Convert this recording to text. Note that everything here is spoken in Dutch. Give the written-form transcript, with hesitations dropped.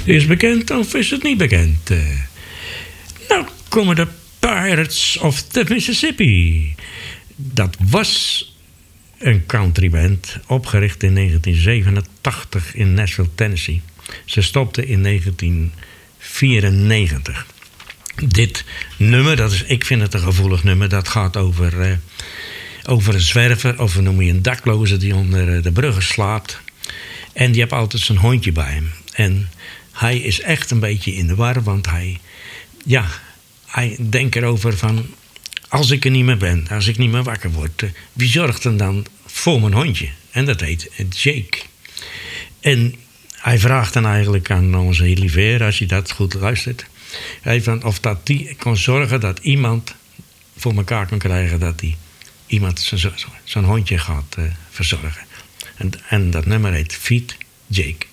Is bekend of is het niet bekend? Nou komen de Pirates of the Mississippi. Dat was een countryband, opgericht in 1987 in Nashville, Tennessee. Ze stopte in 1994. Dit nummer, ik vind het een gevoelig nummer, dat gaat over een zwerver, of we noemen je een dakloze die onder de bruggen slaapt. En die heeft altijd zijn hondje bij hem. En hij is echt een beetje in de war, want hij denkt erover van, als ik er niet meer ben, als ik niet meer wakker word, wie zorgt er dan voor mijn hondje? En dat heet Jake. En hij vraagt dan eigenlijk aan onze Heliveer, als hij dat goed luistert, of dat die kan zorgen dat iemand voor elkaar kan krijgen dat die iemand zijn hondje gaat verzorgen. En dat nummer heet Feed Jake.